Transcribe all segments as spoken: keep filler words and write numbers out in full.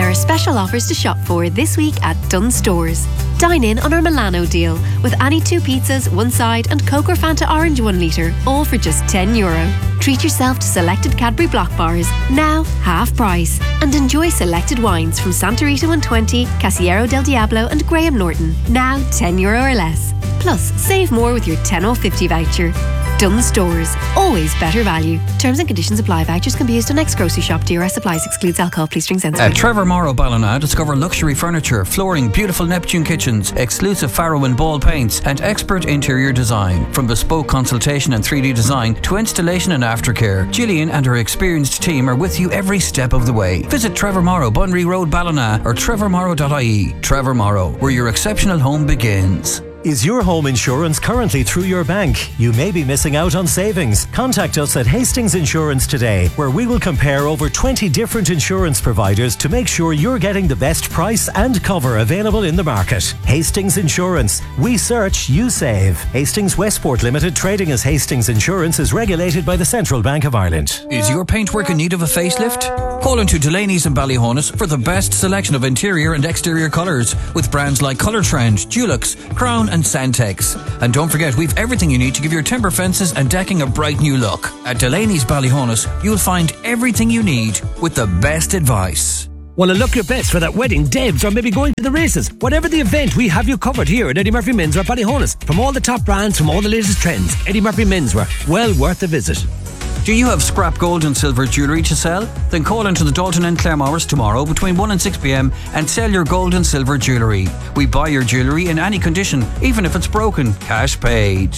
There are special offers to shop for this week at Dunnes Stores. Dine in on our Milano deal with any two pizzas, one side and Coke or Fanta Orange one litre, all for just ten euro. Treat yourself to selected Cadbury Block bars, now half price. And enjoy selected wines from Santa Rita one twenty, Casiero del Diablo and Graham Norton, now ten euro or less. Plus, save more with your ten off fifty voucher. Dunnes Stores, always better value. Terms and conditions apply. Vouchers can be used on next grocery shop. D R S supplies, excludes alcohol. Please drink sensibly. At Trevor Morrow Ballina, discover luxury furniture, flooring, beautiful Neptune kitchens, exclusive Faro and Ball paints, and expert interior design. From bespoke consultation and three D design to installation and aftercare, Gillian and her experienced team are with you every step of the way. Visit Trevor Morrow, Bunry Road, Ballina, or trevor morrow dot I E. Trevor Morrow, where your exceptional home begins. Is your home insurance currently through your bank? You may be missing out on savings. Contact us at Hastings Insurance today, where we will compare over twenty different insurance providers to make sure you're getting the best price and cover available in the market. Hastings Insurance. We search, you save. Hastings Westport Limited, trading as Hastings Insurance, is regulated by the Central Bank of Ireland. Is your paintwork in need of a facelift? Call into Delaney's in Ballyhonus for the best selection of interior and exterior colours with brands like Colour Trend, Dulux, Crown and Santex. And don't forget, we've everything you need to give your timber fences and decking a bright new look. At Delaney's Ballyhonus, you'll find everything you need with the best advice. Want to look your best for that wedding, debs, or maybe going to the races? Whatever the event, we have you covered here at Eddie Murphy Menswear Ballyhonus. From all the top brands, from all the latest trends, Eddie Murphy Menswear, well worth a visit. Do you have scrap gold and silver jewellery to sell? Then call into the Dalton and Claremores tomorrow between one and six p m and sell your gold and silver jewellery. We buy your jewellery in any condition, even if it's broken. Cash paid.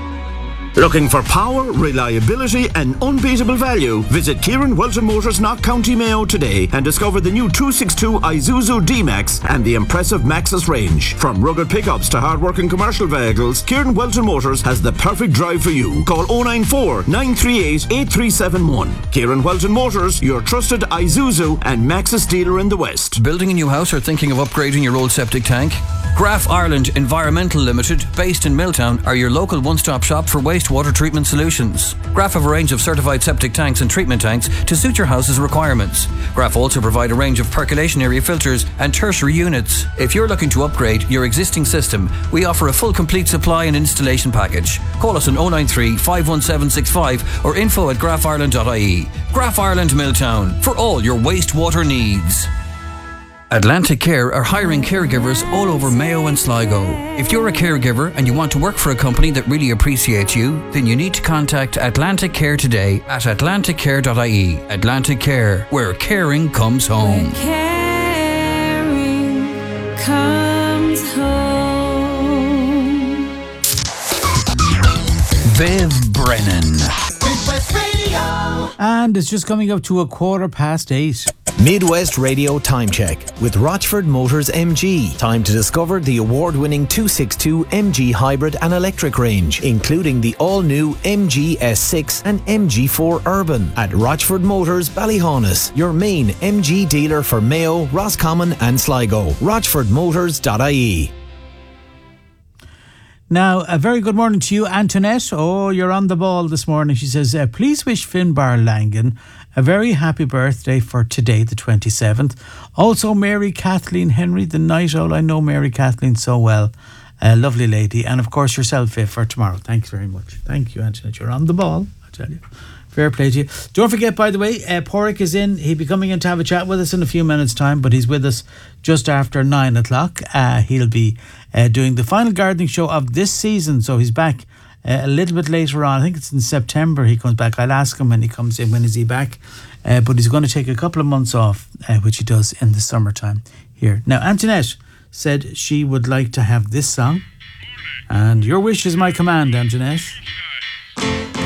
Looking for power, reliability and unbeatable value? Visit Kieran Welton Motors, Knock County Mayo today and discover the new two sixty-two Isuzu D-Max and the impressive Maxus range. From rugged pickups to hard-working commercial vehicles, Kieran Welton Motors has the perfect drive for you. Call oh nine four, nine three eight, eight three seven one. Kieran Welton Motors, your trusted Isuzu and Maxus dealer in the West. Building a new house or thinking of upgrading your old septic tank? Graf Ireland Environmental Limited, based in Milltown, are your local one-stop shop for wastewater treatment solutions. Graf have a range of certified septic tanks and treatment tanks to suit your house's requirements. Graf also provide a range of percolation area filters and tertiary units. If you're looking to upgrade your existing system, we offer a full complete supply and installation package. Call us on oh nine three, five one seven six five or info at graf ireland dot I E. Graf Ireland Milltown, for all your wastewater needs. Atlantic Care are hiring caregivers all over Mayo and Sligo. If you're a caregiver and you want to work for a company that really appreciates you, then you need to contact Atlantic Care today at atlantic care dot I E. Atlantic Care, where caring comes home. Where caring comes home. Viv Brennan. Midwest Radio. And it's just coming up to a quarter past eight. Midwest Radio Time Check with Rochford Motors M G. Time to discover the award-winning two sixty-two M G hybrid and electric range, including the all-new M G S six and M G four Urban at Rochford Motors Ballyhonus, your main M G dealer for Mayo, Roscommon and Sligo. rochford motors dot I E. Now, a very good morning to you, Antoinette. Oh, you're on the ball this morning. She says, uh, please wish Finbar Langan a very happy birthday for today, the twenty-seventh. Also, Mary Kathleen Henry, the night owl. I know Mary Kathleen so well. A lovely lady. And, of course, yourself, Viv, for tomorrow. Thanks very much. Thank you, Antoinette. You're on the ball, I tell you. Fair play to you. Don't forget, by the way, uh, Porrick is in. He'll be coming in to have a chat with us in a few minutes' time, but he's with us just after nine o'clock. Uh, he'll be uh, doing the final gardening show of this season, so he's back uh, a little bit later on. I think it's in September he comes back. I'll ask him when he comes in, when is he back. Uh, but he's going to take a couple of months off, uh, which he does in the summertime here. Now, Antoinette said she would like to have this song. And your wish is my command, Antoinette.